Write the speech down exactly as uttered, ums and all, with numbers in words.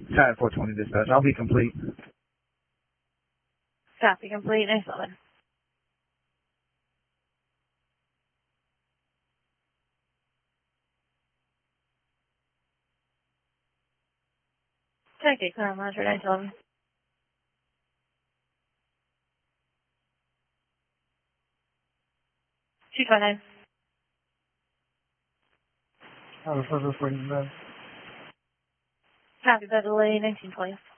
Tower four twenty dispatch. I'll be complete. Copy complete. Nice eleven. Tactic, clear on monitor, nine eleven. two five nine. Tower four four forty, Copy, Beverly, nineteen twenty.